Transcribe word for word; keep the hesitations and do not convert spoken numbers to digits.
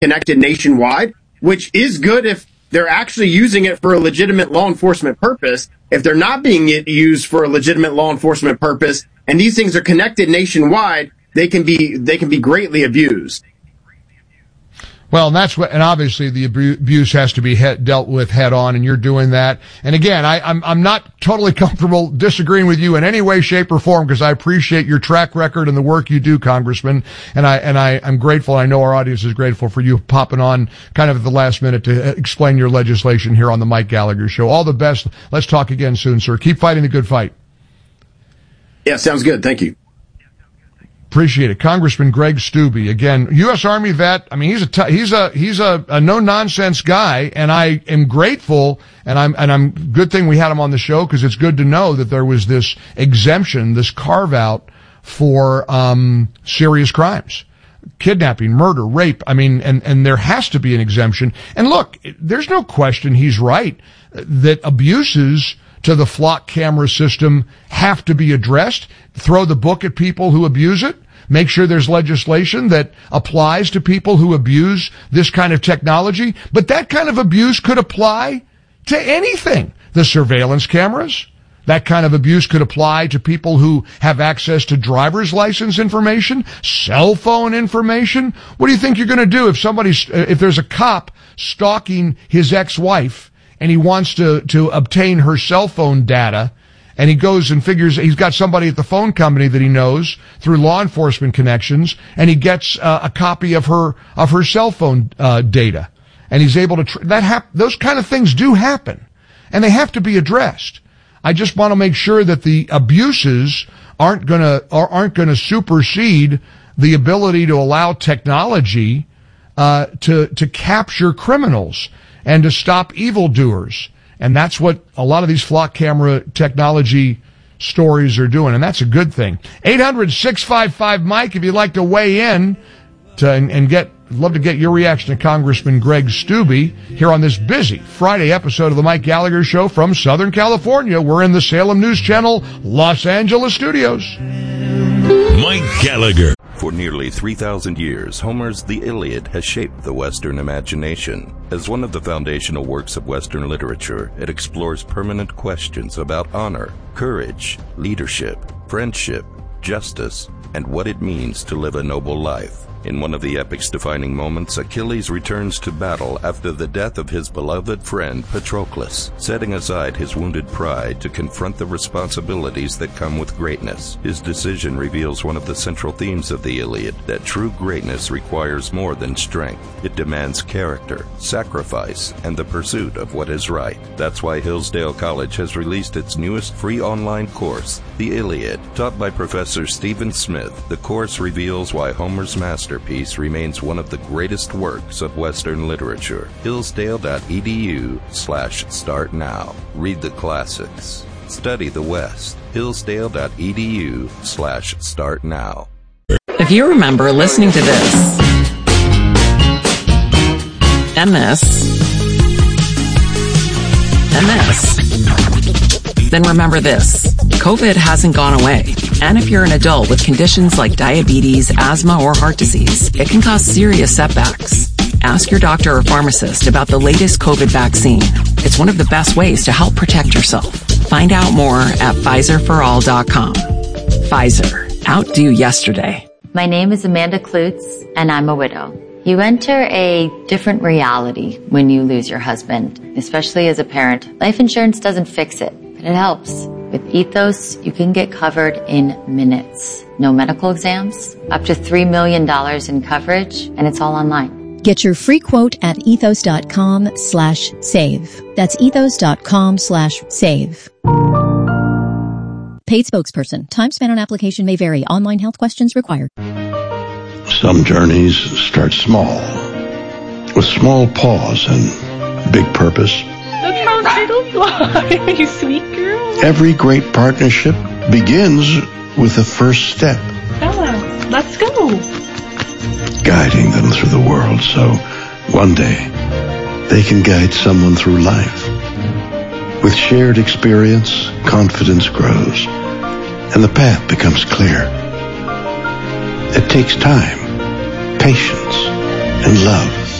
connected nationwide, which is good if they're actually using it for a legitimate law enforcement purpose. If they're not being used for a legitimate law enforcement purpose, and these things are connected nationwide, they can be they can be greatly abused. Well, and that's what, and obviously the abuse has to be he- dealt with head on, and you're doing that. And again, I, I'm, I'm not totally comfortable disagreeing with you in any way, shape, or form, because I appreciate your track record and the work you do, Congressman. And I, and I, I'm grateful. I know our audience is grateful for you popping on kind of at the last minute to explain your legislation here on the Mike Gallagher Show. All the best. Let's talk again soon, sir. Keep fighting the good fight. Yeah, sounds good. Thank you. Appreciate it. Congressman Greg Steube, again, U S Army vet. I mean, he's a, t- he's a, he's a, a no-nonsense guy, and I am grateful, and I'm, and I'm, good thing we had him on the show, because it's good to know that there was this exemption, this carve-out for, um, serious crimes. Kidnapping, murder, rape. I mean, and, and there has to be an exemption. And look, there's no question he's right that abuses to the flock camera system have to be addressed. Throw the book at people who abuse it. Make sure there's legislation that applies to people who abuse this kind of technology. But that kind of abuse could apply to anything. The surveillance cameras, that kind of abuse could apply to people who have access to driver's license information, cell phone information. What do you think you're going to do if somebody's, if there's a cop stalking his ex-wife and he wants to, to obtain her cell phone data, and he goes and figures he's got somebody at the phone company that he knows through law enforcement connections, and he gets uh, a copy of her, of her cell phone, uh, data. And he's able to, tr- that hap- those kind of things do happen. And they have to be addressed. I just want to make sure that the abuses aren't gonna, or aren't gonna supersede the ability to allow technology, uh, to, to capture criminals and to stop evildoers. And that's what a lot of these flock camera technology stories are doing, and that's a good thing. eight hundred, six five five, Mike, if you'd like to weigh in to, and, and get, love to get your reaction to Congressman Greg Steube here on this busy Friday episode of the Mike Gallagher Show from Southern California. We're in the Salem News Channel, Los Angeles studios. Mike Gallagher. For nearly three thousand years, Homer's The Iliad has shaped the Western imagination. As one of the foundational works of Western literature, it explores permanent questions about honor, courage, leadership, friendship, justice, and what it means to live a noble life. In one of the epic's defining moments, Achilles returns to battle after the death of his beloved friend Patroclus, setting aside his wounded pride to confront the responsibilities that come with greatness. His decision reveals one of the central themes of the Iliad, that true greatness requires more than strength. It demands character, sacrifice, and the pursuit of what is right. That's why Hillsdale College has released its newest free online course, The Iliad. Taught by Professor Stephen Smith, the course reveals why Homer's master Masterpiece remains one of the greatest works of Western literature. Hillsdale.edu slash start now. Read the classics. Study the West. Hillsdale.edu slash start now. If you remember listening to this and this and this, then remember this. COVID hasn't gone away. And if you're an adult with conditions like diabetes, asthma, or heart disease, it can cause serious setbacks. Ask your doctor or pharmacist about the latest COVID vaccine. It's one of the best ways to help protect yourself. Find out more at Pfizer for all dot com. Pfizer. Outdo yesterday. My name is Amanda Klutz, and I'm a widow. You enter a different reality when you lose your husband, especially as a parent. Life insurance doesn't fix it, but it helps. With Ethos, you can get covered in minutes. No medical exams, up to three million dollars in coverage, and it's all online. Get your free quote at ethos.com slash save. That's ethos.com slash save. Paid spokesperson. Time spent on application may vary. Online health questions required. Some journeys start small, with small pause and big purpose. Look how turtles fly. You sweet girl. Every great partnership begins with the first step. Bella, let's go. Guiding them through the world so one day they can guide someone through life. With shared experience, confidence grows, and the path becomes clear. It takes time, patience, and love.